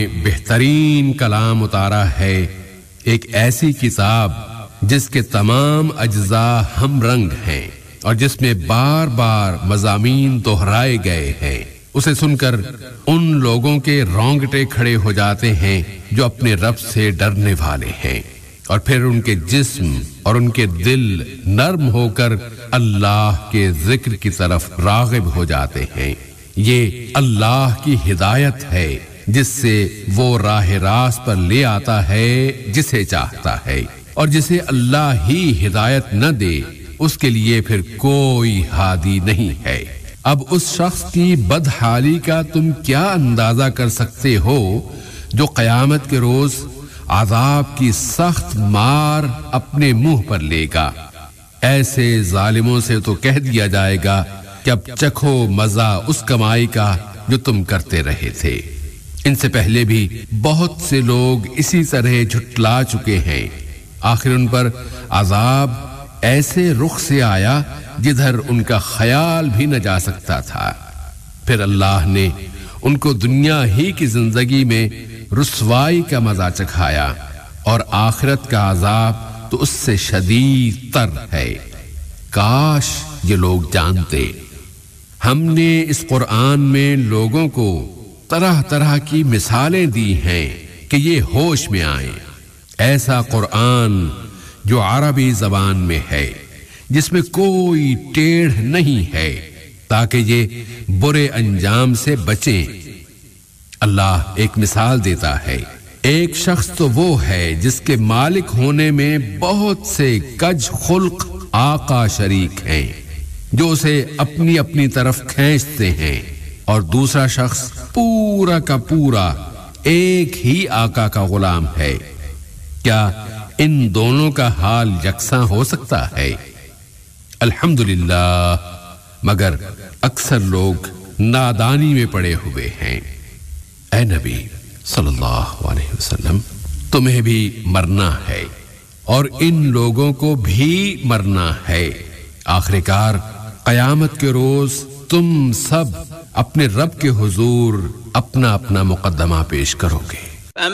بہترین کلام اتارا ہے، ایک ایسی کتاب جس کے تمام اجزاء ہم رنگ ہیں اور جس میں بار بار مضامین دہرائے گئے ہیں۔ اسے سن کر ان لوگوں کے رونگٹے کھڑے ہو جاتے ہیں جو اپنے رب سے ڈرنے والے ہیں، اور پھر ان کے جسم اور ان کے دل نرم ہو کر اللہ کے ذکر کی طرف راغب ہو جاتے ہیں۔ یہ اللہ کی ہدایت ہے جس سے وہ راہ راست پر لے آتا ہے جسے چاہتا ہے، اور جسے اللہ ہی ہدایت نہ دے اس کے لیے پھر کوئی ہادی نہیں ہے۔ اب اس شخص کی بدحالی کا تم کیا اندازہ کر سکتے ہو جو قیامت کے روز عذاب کی سخت مار اپنے منہ پر لے گا۔ ایسے ظالموں سے تو کہہ دیا جائے گا کہ اب چکھو مزہ اس کمائی کا جو تم کرتے رہے تھے۔ ان سے پہلے بھی بہت سے لوگ اسی طرح جھٹلا چکے ہیں، آخر ان پر عذاب ایسے رخ سے آیا جدھر ان کا خیال بھی نہ جا سکتا تھا۔ پھر اللہ نے ان کو دنیا ہی کی زندگی میں رسوائی کا مزہ چکھایا، اور آخرت کا عذاب تو اس سے شدید تر ہے۔ کاش یہ لوگ جانتے۔ ہم نے اس قرآن میں لوگوں کو طرح طرح کی مثالیں دی ہیں کہ یہ ہوش میں آئیں۔ ایسا قرآن جو عربی زبان میں ہے، جس میں کوئی ٹیڑھ نہیں ہے، تاکہ یہ برے انجام سے بچیں۔ اللہ ایک مثال دیتا ہے، ایک شخص تو وہ ہے جس کے مالک ہونے میں بہت سے کج خلق آقا شریک ہیں جو اسے اپنی اپنی طرف کھینچتے ہیں، اور دوسرا شخص پورا کا پورا ایک ہی آقا کا غلام ہے۔ کیا ان دونوں کا حال یکساں ہو سکتا ہے؟ الحمدللہ، مگر اکثر لوگ نادانی میں پڑے ہوئے ہیں۔ اے نبی صلی اللہ علیہ وسلم، تمہیں بھی مرنا ہے اور ان لوگوں کو بھی مرنا ہے۔ آخر کار قیامت کے روز تم سب اپنے رب کے حضور اپنا اپنا مقدمہ پیش کرو گے۔